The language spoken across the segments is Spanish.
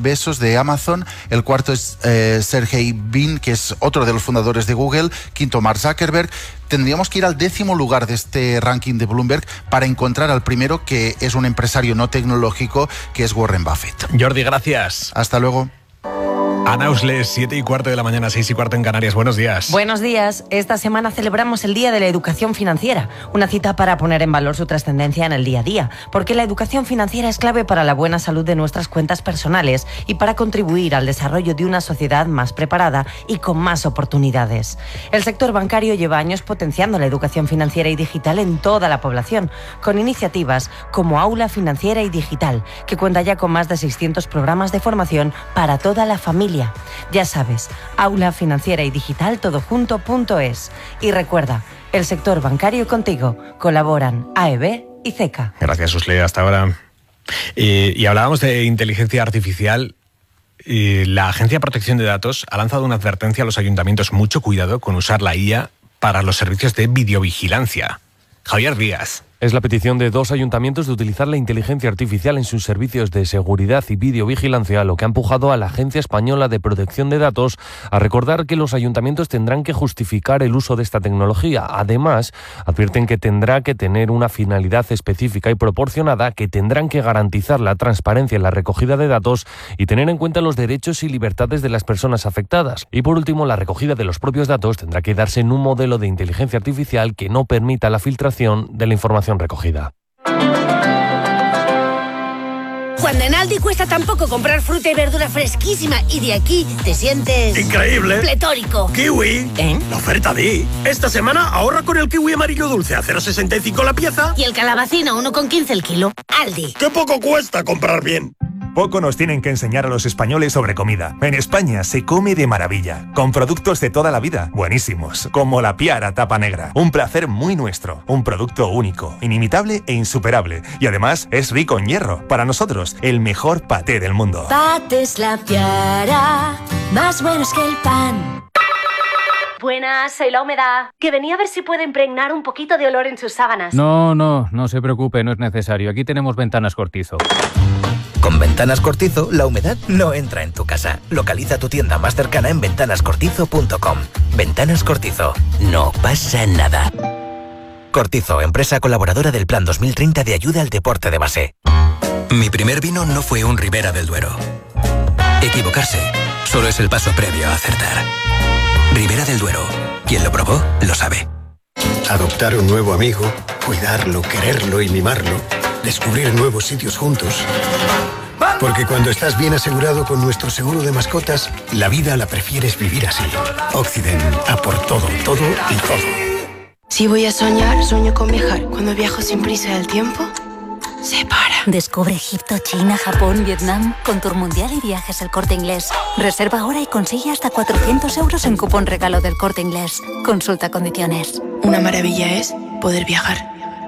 Bezos de Amazon, el cuarto es Sergey Brin, que es otro de los fundadores de Google, quinto Mark Zuckerberg. Tendríamos que ir al 10º lugar de este ranking de Bloomberg para encontrar al primero, que es un empresario no tecnológico, que es Warren Buffett. Jordi, gracias. Hasta luego. Ana Usles, 7:15 de la mañana, 6:15 en Canarias. Buenos días. Buenos días. Esta semana celebramos el Día de la Educación Financiera, una cita para poner en valor su trascendencia en el día a día, porque la educación financiera es clave para la buena salud de nuestras cuentas personales y para contribuir al desarrollo de una sociedad más preparada y con más oportunidades. El sector bancario lleva años potenciando la educación financiera y digital en toda la población, con iniciativas como Aula Financiera y Digital, que cuenta ya con más de 600 programas de formación para toda la familia. Ya sabes, Aula Financiera y Digital todojunto.es. Y recuerda, el sector bancario contigo. Colaboran AEB y CECA. Gracias, Usle, hasta ahora. Y hablábamos de inteligencia artificial. La Agencia de Protección de Datos ha lanzado una advertencia a los ayuntamientos: mucho cuidado con usar la IA para los servicios de videovigilancia. Javier Díaz. Es la petición de 2 ayuntamientos de utilizar la inteligencia artificial en sus servicios de seguridad y videovigilancia, lo que ha empujado a la Agencia Española de Protección de Datos a recordar que los ayuntamientos tendrán que justificar el uso de esta tecnología. Además, advierten que tendrá que tener una finalidad específica y proporcionada, que tendrán que garantizar la transparencia en la recogida de datos y tener en cuenta los derechos y libertades de las personas afectadas. Y por último, la recogida de los propios datos tendrá que darse en un modelo de inteligencia artificial que no permita la filtración de la información recogida. Cuando en Aldi cuesta tan poco comprar fruta y verdura fresquísima y de aquí te sientes... ¡increíble! ¡Pletórico! ¡Kiwi! ¿Eh? La oferta di. Esta semana ahorra con el kiwi amarillo dulce a 0,65 la pieza. Y el calabacín a 1,15 el kilo. Aldi. ¡Qué poco cuesta comprar bien! Poco nos tienen que enseñar a los españoles sobre comida. En España se come de maravilla, con productos de toda la vida, buenísimos, como la Piara Tapa Negra. Un placer muy nuestro, un producto único, inimitable e insuperable. Y además es rico en hierro. Para nosotros, el mejor paté del mundo. Patés La Piara, más buenos que el pan. Buenas, soy La Humedad, que venía a ver si puede impregnar un poquito de olor en sus sábanas. No se preocupe, no es necesario. Aquí tenemos Ventanas Cortizo. Con Ventanas Cortizo, la humedad no entra en tu casa. Localiza tu tienda más cercana en ventanascortizo.com. Ventanas Cortizo. No pasa nada. Cortizo, empresa colaboradora del Plan 2030 de ayuda al deporte de base. Mi primer vino no fue un Ribera del Duero. Equivocarse solo es el paso previo a acertar. Ribera del Duero. Quien lo probó, lo sabe. Adoptar un nuevo amigo, cuidarlo, quererlo y mimarlo. Descubrir nuevos sitios juntos. Porque cuando estás bien asegurado con nuestro seguro de mascotas, la vida la prefieres vivir así. Occident, a por todo, todo y todo. Si voy a soñar, sueño con viajar. Cuando viajo sin prisa del tiempo, se para. Descubre Egipto, China, Japón, Vietnam con Tour Mundial y Viajes El Corte Inglés. Reserva ahora y consigue hasta 400 euros en cupón regalo del Corte Inglés. Consulta condiciones. Una maravilla es poder viajar.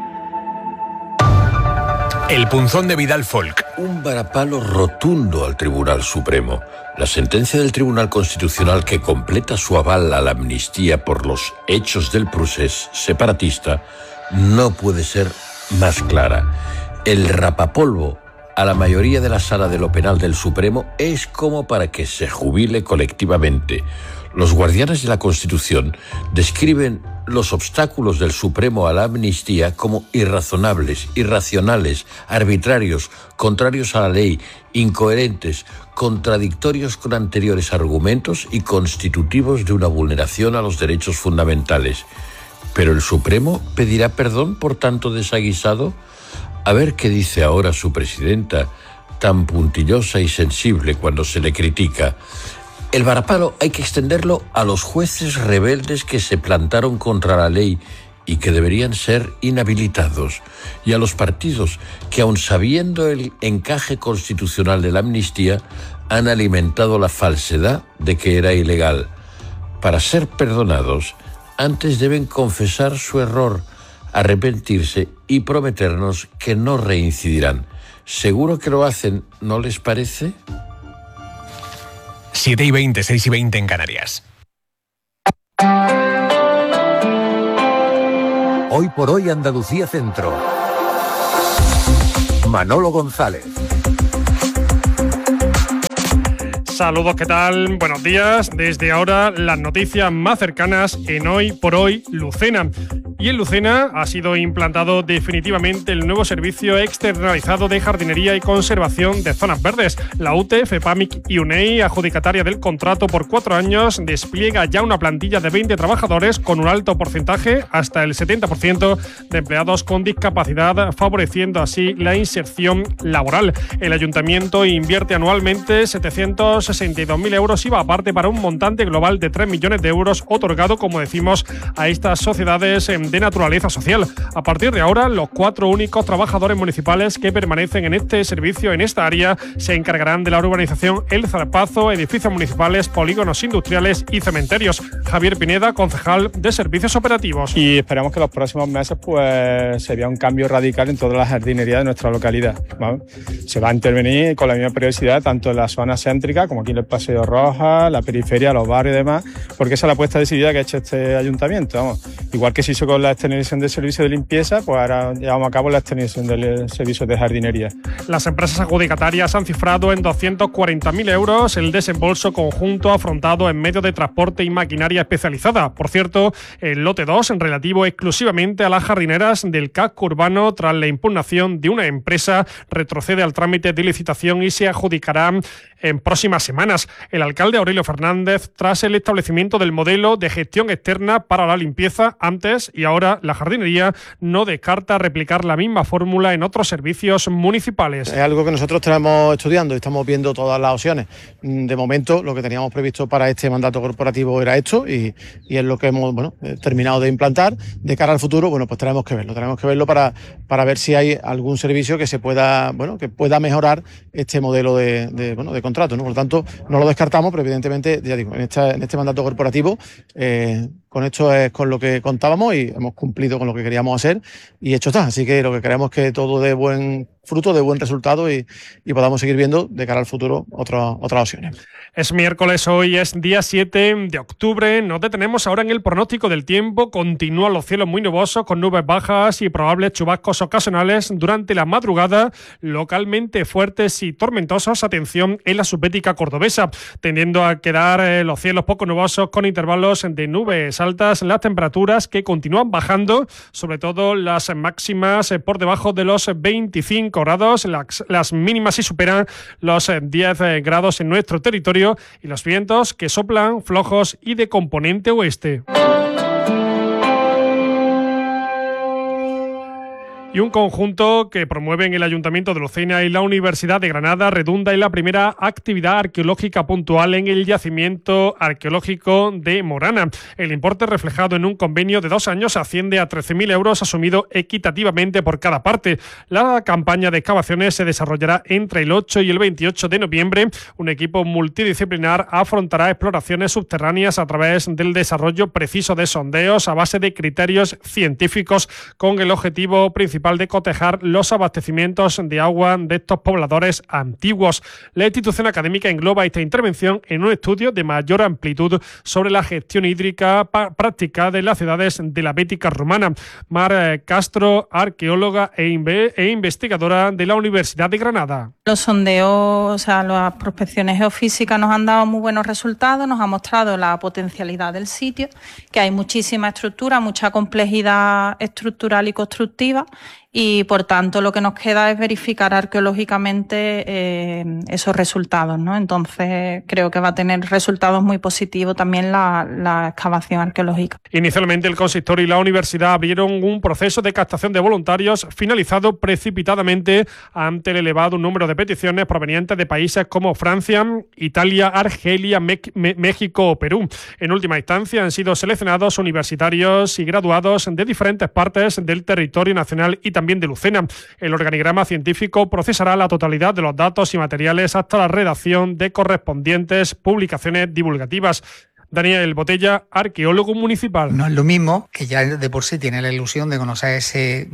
El punzón de Vidal Folk. Un varapalo rotundo al Tribunal Supremo. La sentencia del Tribunal Constitucional que completa su aval a la amnistía por los hechos del procés separatista no puede ser más clara. El rapapolvo a la mayoría de la Sala de lo Penal del Supremo es como para que se jubile colectivamente. Los guardianes de la Constitución describen los obstáculos del Supremo a la amnistía como irrazonables, irracionales, arbitrarios, contrarios a la ley, incoherentes, contradictorios con anteriores argumentos y constitutivos de una vulneración a los derechos fundamentales. ¿Pero el Supremo pedirá perdón por tanto desaguisado? A ver qué dice ahora su presidenta, tan puntillosa y sensible cuando se le critica. El varapalo hay que extenderlo a los jueces rebeldes que se plantaron contra la ley y que deberían ser inhabilitados, y a los partidos que, aun sabiendo el encaje constitucional de la amnistía, han alimentado la falsedad de que era ilegal. Para ser perdonados, antes deben confesar su error, arrepentirse y prometernos que no reincidirán. Seguro que lo hacen, ¿no les parece? 7:20, 6:20 en Canarias. Hoy por hoy Andalucía Centro. Manolo González. Saludos, ¿qué tal? Buenos días. Desde ahora, las noticias más cercanas en Hoy por Hoy Lucena. Y en Lucena ha sido implantado definitivamente el nuevo servicio externalizado de jardinería y conservación de zonas verdes. La UTE, FEPAMIC y UNEI, adjudicataria del contrato por 4 años, despliega ya una plantilla de 20 trabajadores con un alto porcentaje, hasta el 70% de empleados con discapacidad, favoreciendo así la inserción laboral. El ayuntamiento invierte anualmente 762.000 euros IVA aparte para un montante global de 3 millones de euros otorgado, como decimos, a estas sociedades de naturaleza social. A partir de ahora, los 4 únicos trabajadores municipales que permanecen en este servicio, en esta área, se encargarán de la urbanización El Zarpazo, edificios municipales, polígonos industriales y cementerios. Javier Pineda, concejal de Servicios Operativos. Y esperamos que los próximos meses pues se vea un cambio radical en toda la jardinería de nuestra localidad, ¿vale? Se va a intervenir con la misma periodicidad tanto en la zona céntrica como aquí en el Paseo Roja, la periferia, los barrios y demás, porque esa es la apuesta decidida que ha hecho este ayuntamiento, vamos. Igual que se hizo con la externalización del servicio de limpieza, pues ahora llevamos a cabo la externalización del servicio de jardinería. Las empresas adjudicatarias han cifrado en 240.000 euros el desembolso conjunto afrontado en medios de transporte y maquinaria especializada. Por cierto, el lote 2, relativo exclusivamente a las jardineras del casco urbano, tras la impugnación de una empresa, retrocede al trámite de licitación y se adjudicará en próximas semanas. El alcalde Aurelio Fernández, tras el establecimiento del modelo de gestión externa para la limpieza antes y ahora la jardinería, no descarta replicar la misma fórmula en otros servicios municipales. Es algo que nosotros tenemos estudiando y estamos viendo todas las opciones. De momento, lo que teníamos previsto para este mandato corporativo era esto y es lo que hemos terminado de implantar. De cara al futuro, pues tenemos que verlo para ver si hay algún servicio que se pueda, que pueda mejorar este modelo de contrato, ¿no? Por lo tanto, no lo descartamos, pero evidentemente, ya digo, en este mandato corporativo, con esto es con lo que contábamos y hemos cumplido con lo que queríamos hacer y hecho está. Así que lo que queremos es que todo dé buen fruto, de buen resultado y podamos seguir viendo de cara al futuro otras opciones. Es miércoles, hoy es día 7 de octubre. Nos detenemos ahora en el pronóstico del tiempo. Continúan los cielos muy nubosos con nubes bajas y probables chubascos ocasionales durante la madrugada, localmente fuertes y tormentosos. Atención en la subbética cordobesa, tendiendo a quedar los cielos poco nubosos con intervalos de nubes altas. Las temperaturas que continúan bajando, sobre todo las máximas por debajo de los 25 grados. Las mínimas sí superan los 10 grados en nuestro territorio y los vientos que soplan flojos y de componente oeste. Y un conjunto que promueven el Ayuntamiento de Lucena y la Universidad de Granada redunda en la primera actividad arqueológica puntual en el yacimiento arqueológico de Morana. El importe reflejado en un convenio de 2 años asciende a 13.000 euros asumido equitativamente por cada parte. La campaña de excavaciones se desarrollará entre el 8 y el 28 de noviembre. Un equipo multidisciplinar afrontará exploraciones subterráneas a través del desarrollo preciso de sondeos a base de criterios científicos con el objetivo principal de cotejar los abastecimientos de agua de estos pobladores antiguos. La institución académica engloba esta intervención en un estudio de mayor amplitud sobre la gestión hídrica práctica de las ciudades de la Bética romana. Mar Castro, arqueóloga e investigadora de la Universidad de Granada. Los sondeos, las prospecciones geofísicas nos han dado muy buenos resultados, nos ha mostrado la potencialidad del sitio, que hay muchísima estructura, mucha complejidad estructural y constructiva, y por tanto lo que nos queda es verificar arqueológicamente esos resultados, ¿no? Entonces creo que va a tener resultados muy positivos también la excavación arqueológica. Inicialmente el consistorio y la universidad abrieron un proceso de captación de voluntarios finalizado precipitadamente ante el elevado número de peticiones provenientes de países como Francia, Italia, Argelia, México o Perú. En última instancia han sido seleccionados universitarios y graduados de diferentes partes del territorio nacional y también de Lucena. El organigrama científico procesará la totalidad de los datos y materiales hasta la redacción de correspondientes publicaciones divulgativas. Daniel Botella, arqueólogo municipal. No es lo mismo, que ya de por sí tiene la ilusión de conocer ese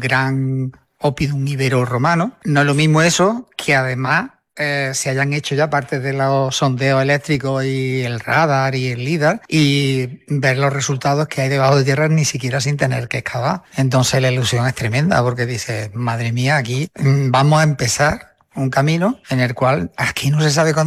gran oppidum ibero-romano. No es lo mismo eso que además se hayan hecho ya parte de los sondeos eléctricos y el radar y el LIDAR y ver los resultados que hay debajo de tierra ni siquiera sin tener que excavar. Entonces la ilusión es tremenda porque dices, madre mía, aquí vamos a empezar un camino en el cual aquí no se sabe cuándo